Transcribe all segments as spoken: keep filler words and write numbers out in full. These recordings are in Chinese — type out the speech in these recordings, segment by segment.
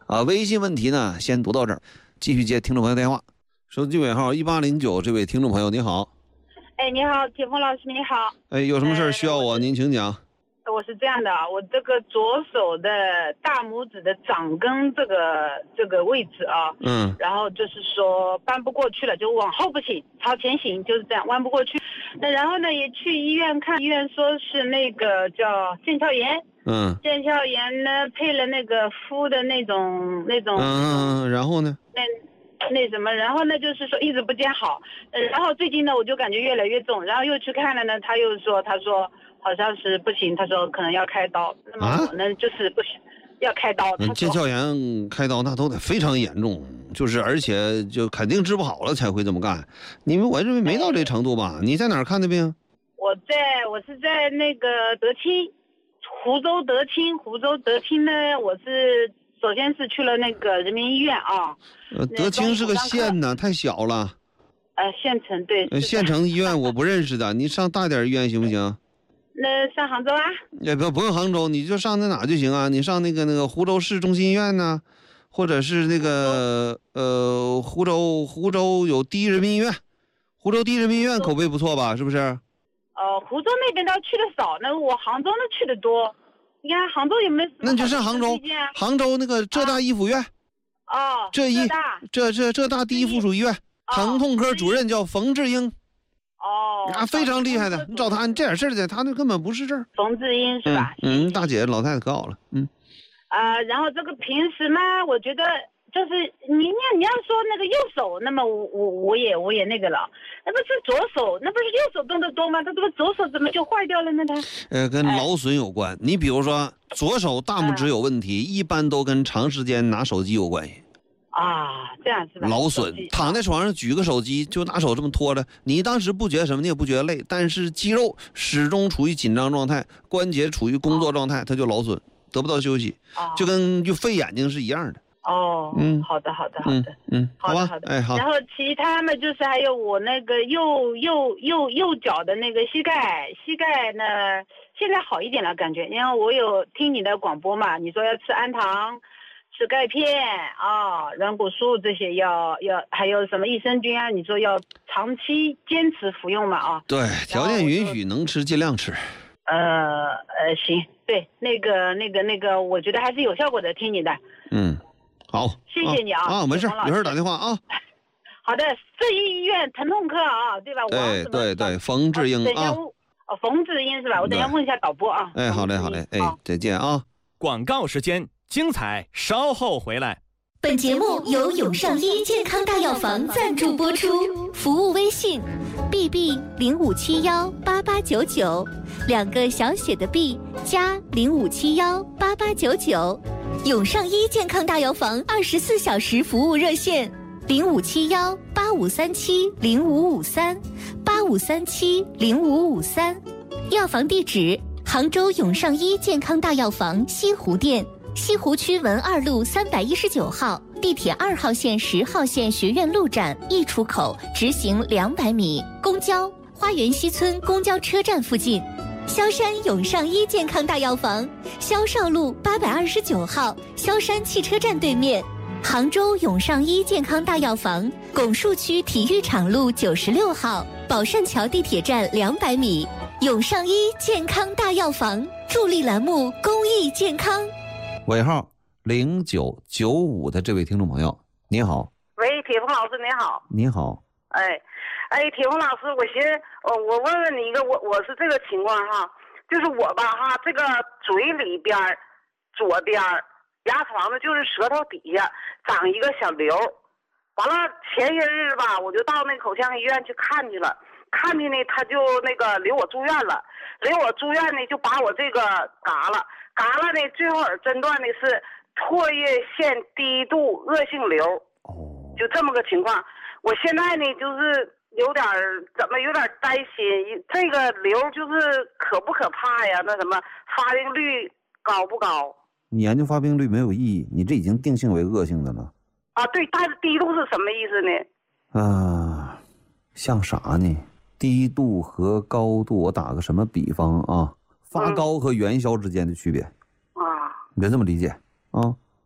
啊，微信问题呢先读到这儿，继续接听众朋友电话。手机尾号一八零九，这位听众朋友你好。 哎，你好，铁峰老师你好。 哎，有什么事儿需要我、呃、您请讲。 我是这样的，我这个左手的大拇指的掌根这个这个位置啊， 嗯， 然后就是说搬不过去了，就往后不行，朝前行，就是这样弯不过去。那然后呢，也去医院看，医院说是那个叫腱鞘炎， 嗯， 腱鞘炎呢配了那个敷的那种那种， 嗯，然后呢？ 那那什么，然后呢就是说一直不见好，然后最近呢我就感觉越来越重，然后又去看了呢，他又说他说。好像是不行，他说可能要开刀。那么我呢，就是不行，要开刀。 嗯，腱鞘炎开刀那都得非常严重，就是而且就肯定治不好了才会这么干。你们我认为没到这程度吧？你在哪儿看的病？ 我在我是在那个德清，湖州德清，湖州德清呢，我是首先是去了那个人民医院啊。 呃，德清是个县呢，太小了。 呃，县城对。 呃，县城医院我不认识的，你上大点医院行不行？ 那上杭州啊？ 也不不用杭州，你就上那哪就行啊。你上那个那个湖州市中心医院呢，或者是那个呃湖州湖州有第一人民医院，湖州第一人民医院口碑不错吧？是不是？ 哦、呃，湖州那边倒去的少，那我杭州那去的多。你看杭州有没有？ 那你就上杭州，杭州那个浙大医辅院。 哦。 浙医浙浙浙大第一附属医院，疼痛科主任叫冯志英。 哦， 啊，非常厉害的，你找他，你这点事儿的，他那根本不是这儿。 冯志英是吧？ 嗯，嗯大姐老太太可好了，嗯。 啊、呃，然后这个平时嘛，我觉得就是你你你要说那个右手，那么我我我也我也那个了，那不是左手，那不是右手动得多吗？他这个左手怎么就坏掉了呢？他呃，跟劳损有关。哎、你比如说左手大拇指有问题，嗯、一般都跟长时间拿手机有关系。 啊，这样是吧？ 劳损，躺在床上举个手机，就拿手这么拖着，你当时不觉得什么，你也不觉得累，但是肌肉始终处于紧张状态，关节处于工作状态，它就劳损，得不到休息， 哦、 就跟就费眼睛是一样的。 哦，嗯，好的，好的，好的， 嗯，嗯好吧， 好的， 哎，好。 然后其他嘛，就是还有我那个右右右右脚的那个膝盖，膝盖呢现在好一点了，感觉，因为我有听你的广播嘛，你说要吃氨糖。吃钙片啊，软骨素这些要要，还有什么益生菌啊？你说要长期坚持服用嘛？啊， 对，条件允许能吃尽量吃。 呃呃，行，对，那个那个那个，我觉得还是有效果的，听你的。 嗯，好， 谢谢你啊。 啊，没事，有事打电话啊。 好的，市医院疼痛科啊，对吧？ 对对对，冯志英啊。 哦，冯志英是吧？我等一下问一下导播啊。 哎，好嘞好嘞，哎，再见啊。 广告时间。精彩稍后回来。 本节目由永上医健康大药房赞助播出，服务微信 B B 零五七幺八八九九，两个小写的 B 加零五七幺八八九九。永上医健康大药房二十四小时服务热线零五七幺八五三七零五五三八五三七零五五三。药房地址：杭州永上医健康大药房西湖店。西湖区文二路三百一十九号，地铁二号线、十号线学院路站 E 出口直行两百米，公交花园西村公交车站附近。萧山永上医健康大药房，萧少路八百二十九号，萧山汽车站对面。杭州永上医健康大药房，拱墅区体育场路九十六号，宝善桥地铁站两百米。永上医健康大药房助力栏目公益健康。 尾号零九九五的这位听众朋友，你好。 喂，铁峰老师，你好。 你好。 哎，哎，铁峰老师，我寻思，呃，我问问你一个，我我是这个情况哈，就是我吧哈，这个嘴里边左边牙床子就是舌头底下长一个小瘤，完了前些日子吧，我就到那个口腔医院去看去了，看去呢，他就那个留我住院了，留我住院呢，就把我这个嘎了。嘎了呢，最后诊断的是唾液腺低度恶性瘤， 哦， 就这么个情况。我现在呢，就是有点怎么有点担心，这个瘤就是可不可怕呀？那什么发病率高不高？ 你研究发病率没有意义，你这已经定性为恶性的了。 啊，对，但是低度是什么意思呢？ 啊，像啥呢？低度和高度，我打个什么比方啊？发高和元宵之间的区别、 嗯、啊， 你别这么理解啊。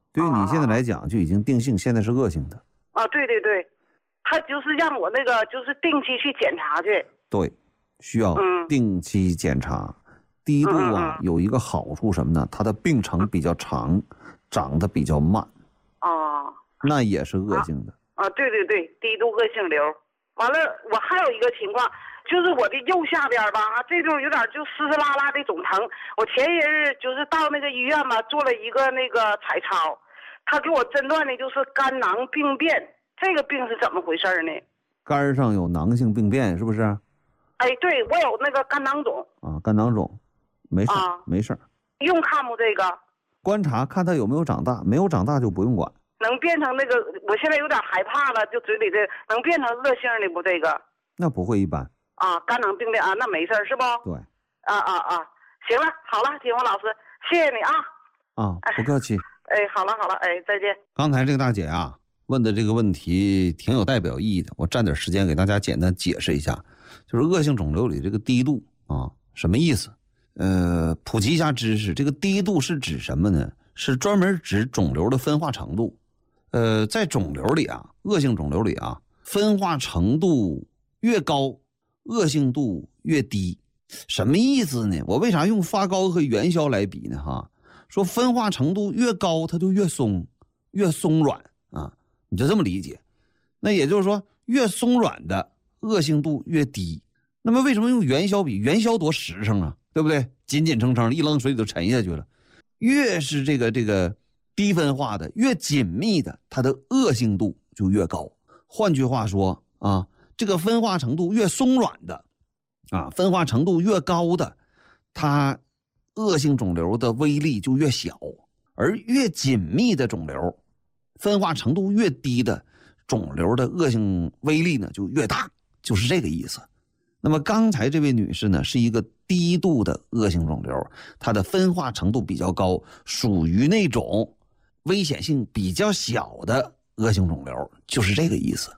对于你现在来讲就已经定性现在是恶性的。 啊，对对对，他就是让我那个就是定期去检查去。 对，需要定期检查。嗯、低度啊、嗯嗯、有一个好处什么呢？它的病程比较长，长得比较慢。 哦。 那也是恶性的。 啊，啊对对对，低度恶性瘤。完了，我还有一个情况。就是我的右下边吧，这种有点就湿湿拉拉的总疼。我前一日就是到那个医院嘛，做了一个那个彩超，他给我诊断的就是肝囊病变。这个病是怎么回事呢？ 肝上有囊性病变是不是？ 哎，对，我有那个肝囊肿。 啊，肝囊肿，没事、啊、没事。 用看不这个？ 观察看它有没有长大，没有长大就不用管。 能变成那个，我现在有点害怕了，就嘴里的能变成恶性的不？这个？ 那不会一般。 啊，肝囊病变啊，那没事是不？ 对。 啊啊啊，行了，好了，金红老师，谢谢你啊。 啊，不客气。 哎，好了好了，哎，再见。 刚才这个大姐啊问的这个问题挺有代表意义的，我占点时间给大家简单解释一下，就是恶性肿瘤里这个低度啊什么意思？呃，普及一下知识，这个低度是指什么呢？是专门指肿瘤的分化程度。呃，在肿瘤里啊，恶性肿瘤里啊，分化程度越高，恶性度越低。什么意思呢？我为啥用发高和元宵来比呢？哈，说分化程度越高，它就越松，越松软啊，你就这么理解。那也就是说，越松软的恶性度越低。那么为什么用元宵比？元宵多实诚啊，对不对？紧紧撑撑，一扔水里就沉下去了。越是这个这个低分化的，越紧密的，它的恶性度就越高。换句话说啊，这个分化程度越松软的啊，分化程度越高的，它恶性肿瘤的威力就越小，而越紧密的肿瘤，分化程度越低的肿瘤的恶性威力呢就越大，就是这个意思。那么刚才这位女士呢是一个低度的恶性肿瘤，它的分化程度比较高，属于那种危险性比较小的恶性肿瘤，就是这个意思。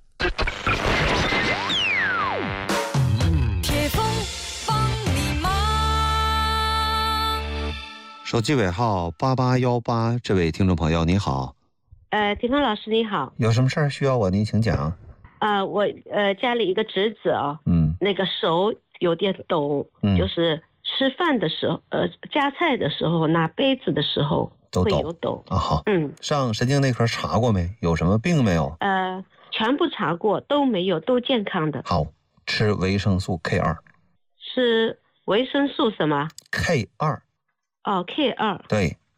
铁峰帮你忙，手机尾号八八一八，这位听众朋友你好。 呃，铁峰老师你好， 有什么事儿需要我？您请讲。 啊、呃，我呃家里一个侄子啊、哦， 嗯， 那个手有点抖，嗯，就是吃饭的时候，呃，夹菜的时候，拿杯子的时候会有抖啊。好， 嗯， 上神经内科查过没？有什么病没有？ 呃，全部查过，都没有，都健康的。 好，吃维生素 K 二。 是维生素什么 ？K 二。 哦 ，K 二。 对，